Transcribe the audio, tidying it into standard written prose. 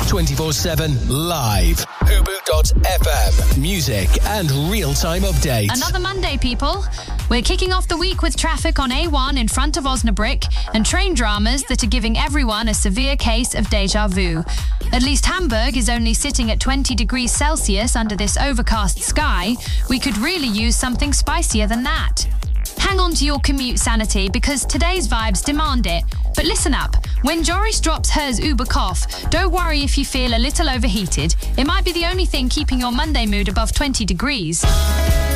24/7 live. Fubu.fm. Music and real-time updates. Another Monday, people. We're kicking off the week with traffic on A1 in front of Osnabrück and train dramas that are giving everyone a severe case of déjà vu. At least Hamburg is only sitting at 20 degrees Celsius under this overcast sky. We could really use something spicier than that. Hang on to your commute sanity because today's vibes demand it. But listen up, when Joris drops hers Uber cough, don't worry if you feel a little overheated. It might be the only thing keeping your Monday mood above 20 degrees.